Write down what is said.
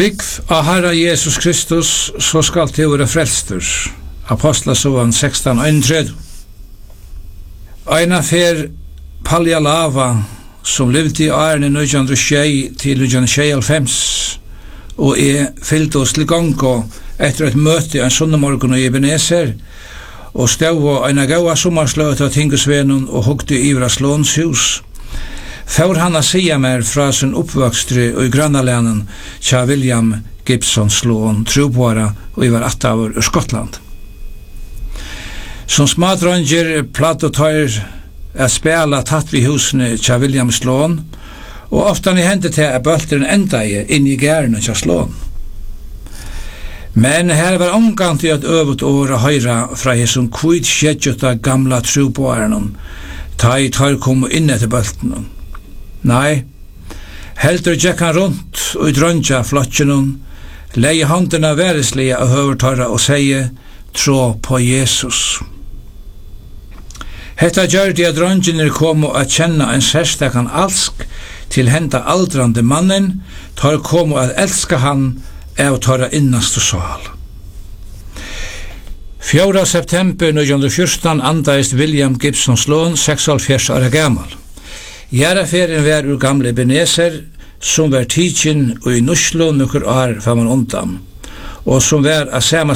Trygg av Herre Jesus Kristus, så skal til være frelstur. Apostlasøvan 16:31. Eina fer Palja Lava, som levde i årene 1906 til 1995, og fylte oss til gongo etter et møte en sunnumorgon i Ebenezer, og stod og eina gaua sommarsløt av Tingesvenun og hugde ivra Slåns hus. Før han a sia mer fra sin oppvøkstre og i grannalænen tja William Gibson Sloan, trubara og i var 8 år ur Skottland. Som smadronger platt og tøyr spela tatt vi husene tja William Sloan, og ofta ni hendte til at bølteren enda inn i gærne tja Sloan. Men her var omgant i et øvet år å høyra fra hesson kvitt skjedjutta gamla trubaren, ta i tøyr kom inn etter bøltenen. Nei, heldur gekk han rundt og i drøntja flotjenun, leie håndena væreslige av høvertøyra og seie, trå på Jesus. Hetta gjør de at drøntjene kom å kjenne en særstakan alsk til henda aldrande mannen, tar kom å elska han av tøyra innast og sal. 4. september 1914 andaist William Gibson Sloan, 46 år gammal. Gjæraferien var ur gamle Ebenezer, som var tidsin og i Nuslo nukker år før man undan, og som var av samme